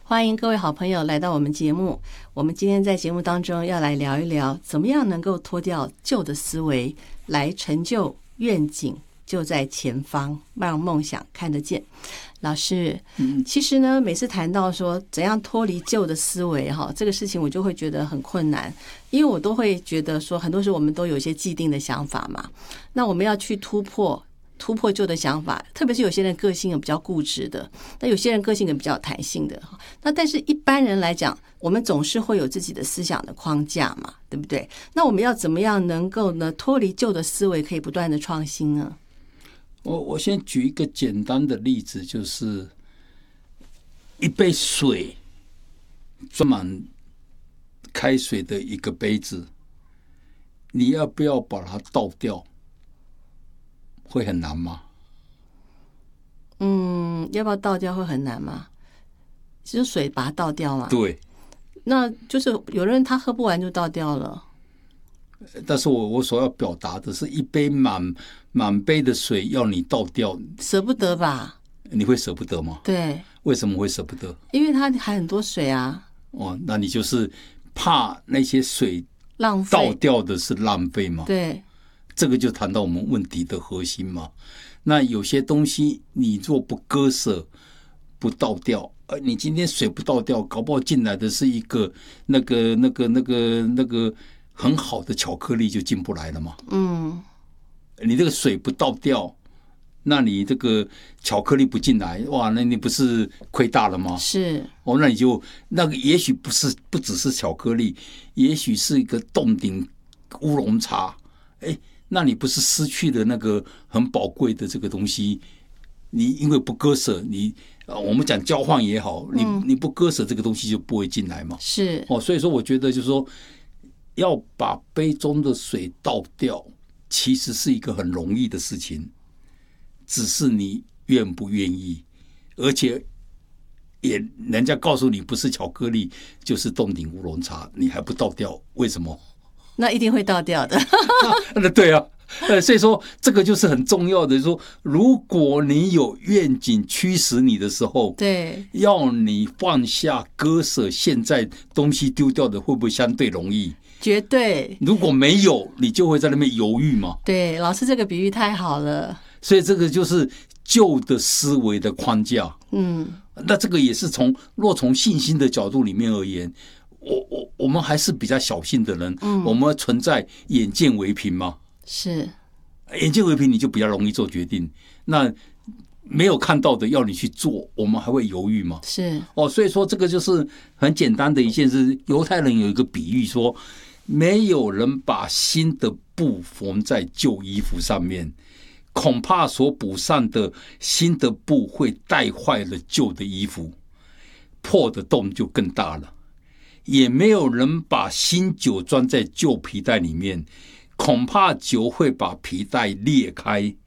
欢迎各位好朋友来到我们节目。我们今天在节目当中要来聊一聊，怎么样能够脱掉旧的思维，来成就愿景就在前方，让梦想看得见。老师，其实呢，每次谈到说怎样脱离旧的思维这个事情我就会觉得很困难，因为我都会觉得说，很多时候我们都有一些既定的想法嘛，那我们要去突破旧的想法，特别是有些人个性比较固执的，那有些人个性也比较有弹性的。那但是一般人来讲，我们总是会有自己的思想的框架嘛，对不对？那我们要怎么样能够呢脱离旧的思维，可以不断的创新呢？ 我先举一个简单的例子，就是一杯水，装满开水的一个杯子，你要不要把它倒掉？会很难吗？ 要不要倒掉会很难吗？就是水把它倒掉嘛。 对。 那就是有人他喝不完就倒掉了。 但是我所要表达的是，一杯满杯的水要你倒掉， 舍不得吧？ 你会舍不得吗？ 对。 为什么会舍不得？ 因为它还很多水啊。 那你就是怕那些水浪费， 倒掉的是浪费吗？ 对。 这个就谈到我们问题的核心嘛。那有些东西你若不割舍不倒掉，你今天水不倒掉，搞不好进来的是一个那个很好的巧克力就进不来了嘛。你这个水不倒掉，那你这个巧克力不进来，哇，那你不是亏大了吗？ 是。 那你就那个也许不只是巧克力，也许是一个冻顶乌龙茶，那你不是失去了那个很宝贵的这个东西？你因为不割舍，我们讲交换也好，你不割舍这个东西就不会进来嘛。 是。 所以说我觉得就是说，要把杯中的水倒掉，其实是一个很容易的事情，只是你愿不愿意，而且人家告诉你不是巧克力就是冻顶乌龙茶，你还不倒掉，为什么？ 那一定会倒掉的。 对啊，所以说这个就是很重要的，说如果你有愿景驱使你的时候， 对， 要你放下割舍，现在东西丢掉的会不会相对容易？ 绝对。 如果没有，你就会在那边犹豫嘛。 对，老师这个比喻太好了。 所以这个就是旧的思维的框架。那这个也是若从信心的角度里面而言，我们还是比较小心的人，我们存在眼见为凭嘛。 是。 眼见为凭，你就比较容易做决定。那没有看到的要你去做，我们还会犹豫吗？ 是。 所以说这个就是很简单的一件事。犹太人有一个比喻说，没有人把新的布缝在旧衣服上面，恐怕所补上的新的布会带坏了旧的衣服，破的洞就更大了。也没有人把新酒装在旧皮带里面，恐怕酒会把皮带裂开，